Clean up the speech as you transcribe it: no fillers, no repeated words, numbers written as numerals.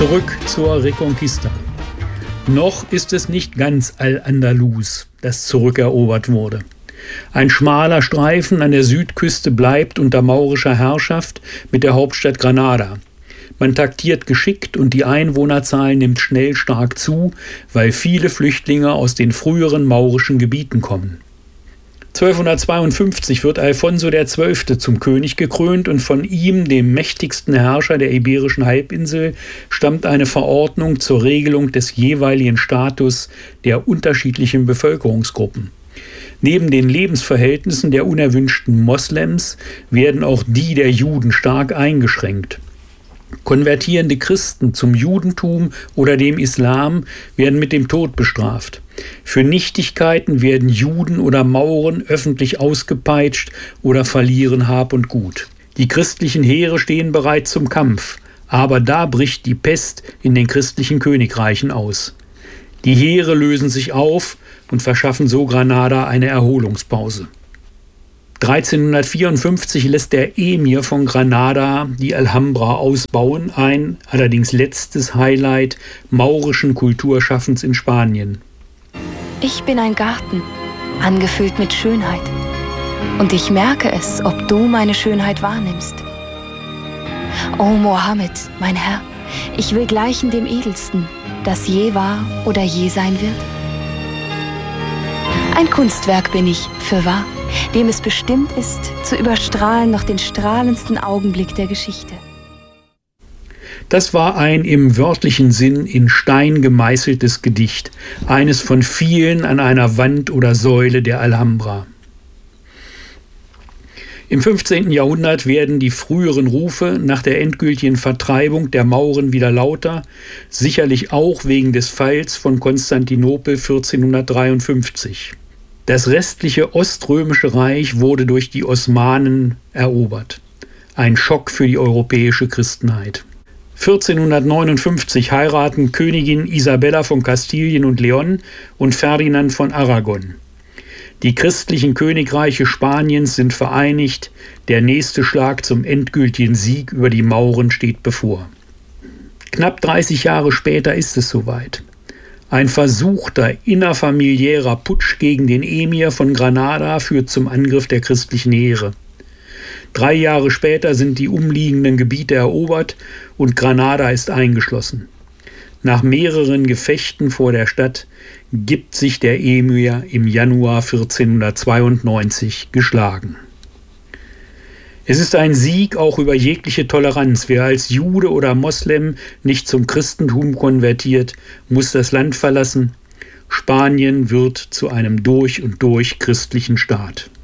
Zurück zur Reconquista. Noch ist es nicht ganz Al-Andalus, das zurückerobert wurde. Ein schmaler Streifen an der Südküste bleibt unter maurischer Herrschaft mit der Hauptstadt Granada. Man taktiert geschickt und die Einwohnerzahl nimmt schnell stark zu, weil viele Flüchtlinge aus den früheren maurischen Gebieten kommen. 1252 wird Alfonso XII. Zum König gekrönt und von ihm, dem mächtigsten Herrscher der Iberischen Halbinsel, stammt eine Verordnung zur Regelung des jeweiligen Status der unterschiedlichen Bevölkerungsgruppen. Neben den Lebensverhältnissen der unerwünschten Moslems werden auch die der Juden stark eingeschränkt. Konvertierende Christen zum Judentum oder dem Islam werden mit dem Tod bestraft. Für Nichtigkeiten werden Juden oder Mauren öffentlich ausgepeitscht oder verlieren Hab und Gut. Die christlichen Heere stehen bereit zum Kampf, aber da bricht die Pest in den christlichen Königreichen aus. Die Heere lösen sich auf und verschaffen so Granada eine Erholungspause. 1354 lässt der Emir von Granada die Alhambra ausbauen, ein allerdings letztes Highlight maurischen Kulturschaffens in Spanien. Ich bin ein Garten, angefüllt mit Schönheit. Und ich merke es, ob du meine Schönheit wahrnimmst. O Mohammed, mein Herr, ich will gleichen dem Edelsten, das je war oder je sein wird. Ein Kunstwerk bin ich, fürwahr, dem es bestimmt ist, zu überstrahlen noch den strahlendsten Augenblick der Geschichte. Das war ein im wörtlichen Sinn in Stein gemeißeltes Gedicht, eines von vielen an einer Wand oder Säule der Alhambra. Im 15. Jahrhundert werden die früheren Rufe nach der endgültigen Vertreibung der Mauren wieder lauter, sicherlich auch wegen des Falls von Konstantinopel 1453. Das restliche Oströmische Reich wurde durch die Osmanen erobert. Ein Schock für die europäische Christenheit. 1459 heiraten Königin Isabella von Kastilien und Leon und Ferdinand von Aragon. Die christlichen Königreiche Spaniens sind vereinigt, der nächste Schlag zum endgültigen Sieg über die Mauren steht bevor. Knapp 30 Jahre später ist es soweit. Ein versuchter innerfamiliärer Putsch gegen den Emir von Granada führt zum Angriff der christlichen Heere. 3 Jahre später sind die umliegenden Gebiete erobert und Granada ist eingeschlossen. Nach mehreren Gefechten vor der Stadt gibt sich der Emir im Januar 1492 geschlagen. Es ist ein Sieg auch über jegliche Toleranz. Wer als Jude oder Moslem nicht zum Christentum konvertiert, muss das Land verlassen. Spanien wird zu einem durch und durch christlichen Staat.